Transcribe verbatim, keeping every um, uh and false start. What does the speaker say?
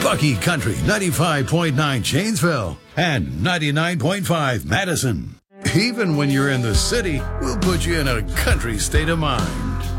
Bucky Country ninety-five point nine Janesville and ninety-nine point five Madison. Even when you're in the city, we'll put you in a country state of mind.